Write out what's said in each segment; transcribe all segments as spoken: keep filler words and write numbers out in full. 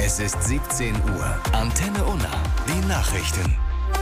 Es ist siebzehn Uhr. Antenne Unna. Die Nachrichten.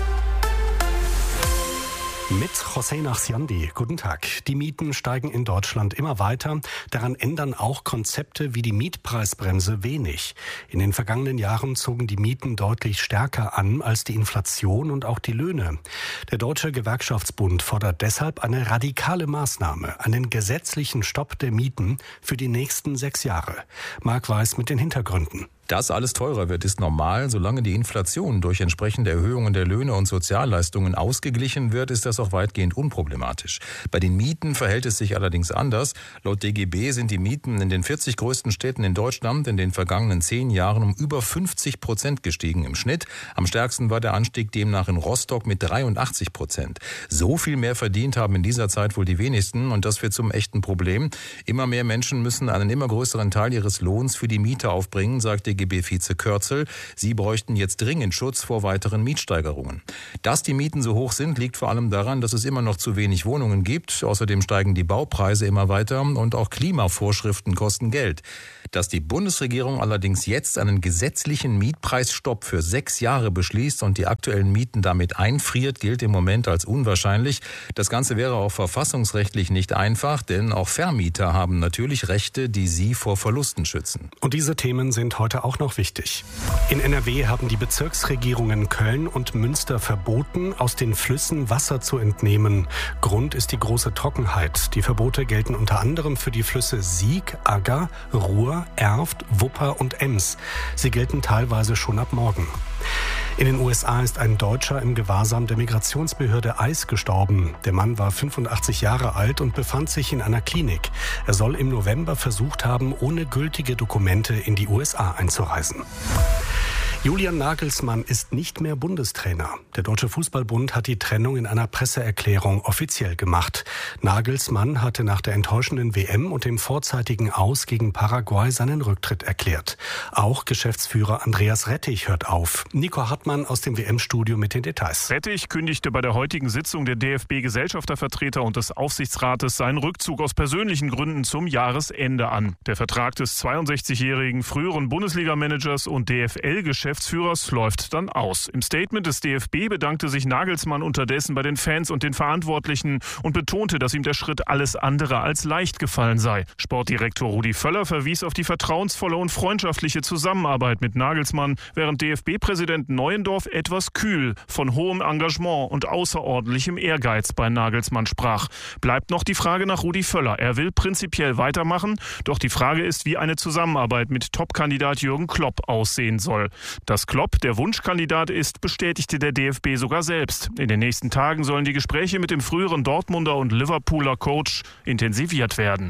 Mit José Nachsiandi. Guten Tag. Die Mieten steigen in Deutschland immer weiter. Daran ändern auch Konzepte wie die Mietpreisbremse wenig. In den vergangenen Jahren zogen die Mieten deutlich stärker an als die Inflation und auch die Löhne. Der Deutsche Gewerkschaftsbund fordert deshalb eine radikale Maßnahme, einen gesetzlichen Stopp der Mieten für die nächsten sechs Jahre. Marc Weiß mit den Hintergründen. Dass alles teurer wird, ist normal. Solange die Inflation durch entsprechende Erhöhungen der Löhne und Sozialleistungen ausgeglichen wird, ist das auch weitgehend unproblematisch. Bei den Mieten verhält es sich allerdings anders. Laut D G B sind die Mieten in den vierzig größten Städten in Deutschland in den vergangenen zehn Jahren um über fünfzig Prozent gestiegen im Schnitt. Am stärksten war der Anstieg demnach in Rostock mit dreiundachtzig Prozent. So viel mehr verdient haben in dieser Zeit wohl die wenigsten und das wird zum echten Problem. Immer mehr Menschen müssen einen immer größeren Teil ihres Lohns für die Miete aufbringen, sagt D G B-Vize Kürzel. Sie bräuchten jetzt dringend Schutz vor weiteren Mietsteigerungen. Dass die Mieten so hoch sind, liegt vor allem daran, dass es immer noch zu wenig Wohnungen gibt. Außerdem steigen die Baupreise immer weiter und auch Klimavorschriften kosten Geld. Dass die Bundesregierung allerdings jetzt einen gesetzlichen Mietpreisstopp für sechs Jahre beschließt und die aktuellen Mieten damit einfriert, gilt im Moment als unwahrscheinlich. Das Ganze wäre auch verfassungsrechtlich nicht einfach, denn auch Vermieter haben natürlich Rechte, die sie vor Verlusten schützen. Und diese Themen sind heute auch noch wichtig. In N R W haben die Bezirksregierungen Köln und Münster verboten, aus den Flüssen Wasser zu entnehmen. Grund ist die große Trockenheit. Die Verbote gelten unter anderem für die Flüsse Sieg, Agger, Ruhr, Erft, Wupper und Ems. Sie gelten teilweise schon ab morgen. In den U S A ist ein Deutscher im Gewahrsam der Migrationsbehörde I C E gestorben. Der Mann war fünfundachtzig Jahre alt und befand sich in einer Klinik. Er soll im November versucht haben, ohne gültige Dokumente in die U S A einzureisen. Julian Nagelsmann ist nicht mehr Bundestrainer. Der Deutsche Fußballbund hat die Trennung in einer Presseerklärung offiziell gemacht. Nagelsmann hatte nach der enttäuschenden W M und dem vorzeitigen Aus gegen Paraguay seinen Rücktritt erklärt. Auch Geschäftsführer Andreas Rettich hört auf. Nico Hartmann aus dem W M-Studio mit den Details. Rettich kündigte bei der heutigen Sitzung der D F B-Gesellschaftervertreter und des Aufsichtsrates seinen Rückzug aus persönlichen Gründen zum Jahresende an. Der Vertrag des zweiundsechzigjährigen früheren Bundesliga-Managers und D F L-Geschäftsführers Geschäftsführers läuft dann aus. Im Statement des D F B bedankte sich Nagelsmann unterdessen bei den Fans und den Verantwortlichen und betonte, dass ihm der Schritt alles andere als leicht gefallen sei. Sportdirektor Rudi Völler verwies auf die vertrauensvolle und freundschaftliche Zusammenarbeit mit Nagelsmann, während D F B-Präsident Neuendorf etwas kühl von hohem Engagement und außerordentlichem Ehrgeiz bei Nagelsmann sprach. Bleibt noch die Frage nach Rudi Völler. Er will prinzipiell weitermachen, doch die Frage ist, wie eine Zusammenarbeit mit Topkandidat Jürgen Klopp aussehen soll. Dass Klopp der Wunschkandidat ist, bestätigte der D F B sogar selbst. In den nächsten Tagen sollen die Gespräche mit dem früheren Dortmunder und Liverpooler Coach intensiviert werden.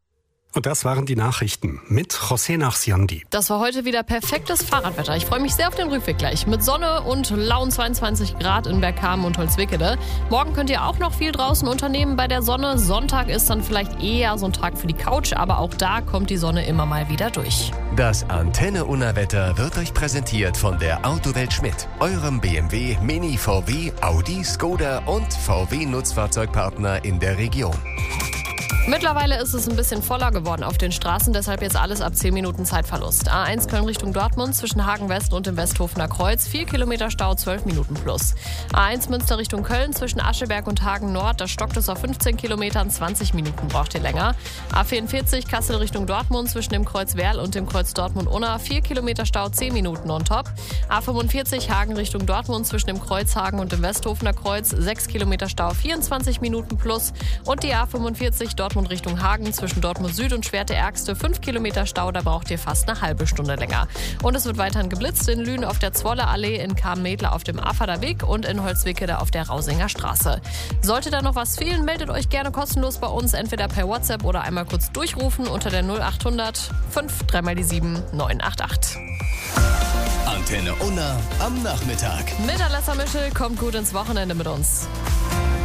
Und das waren die Nachrichten mit José Nachsiandi. Das war heute wieder perfektes Fahrradwetter. Ich freue mich sehr auf den Rückweg gleich. Mit Sonne und lauen zweiundzwanzig Grad in Bergkamen und Holzwickede. Morgen könnt ihr auch noch viel draußen unternehmen bei der Sonne. Sonntag ist dann vielleicht eher so ein Tag für die Couch, aber auch da kommt die Sonne immer mal wieder durch. Das Antenne Unna Wetter wird euch präsentiert von der Autowelt Schmidt, eurem B M W, Mini, V W, Audi, Skoda und V W-Nutzfahrzeugpartner in der Region. Mittlerweile ist es ein bisschen voller geworden auf den Straßen, deshalb jetzt alles ab zehn Minuten Zeitverlust. A eins Köln Richtung Dortmund zwischen Hagen West und dem Westhofener Kreuz, vier Kilometer Stau, zwölf Minuten plus. A eins Münster Richtung Köln zwischen Ascheberg und Hagen Nord, da stockt es auf fünfzehn Kilometern, zwanzig Minuten braucht ihr länger. A vierundvierzig Kassel Richtung Dortmund zwischen dem Kreuz Werl und dem Kreuz Dortmund-Unna, vier Kilometer Stau, zehn Minuten on top. A fünfundvierzig Hagen Richtung Dortmund zwischen dem Kreuz Hagen und dem Westhofener Kreuz, sechs Kilometer Stau, vierundzwanzig Minuten plus. Und die A fünfundvierzig Dortmund Richtung Hagen zwischen Dortmund Süd und Schwerte-Ärgste, fünf Kilometer Stau, da braucht ihr fast eine halbe Stunde länger. Und es wird weiterhin geblitzt in Lünen auf der Zwolleallee, in Karm-Medler auf dem Affader Weg und in Holzwickede auf der Rausinger Straße. Sollte da noch was fehlen, meldet euch gerne kostenlos bei uns, entweder per WhatsApp oder einmal kurz durchrufen unter der null acht hundert fünf drei mal die sieben neun acht acht. Antenne Unna am Nachmittag. Mit Alessa Mischel kommt gut ins Wochenende mit uns.